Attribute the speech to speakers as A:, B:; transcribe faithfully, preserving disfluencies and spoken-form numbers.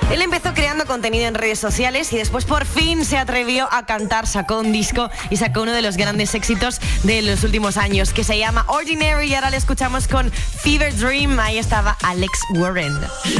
A: Él empezó creando contenido en redes sociales y después por fin se atrevió a cantar, sacó un disco y sacó uno de los grandes éxitos de los últimos años, que se llama Ordinary, y ahora le escuchamos con Fever Dream. Ahí estaba Alex Warren.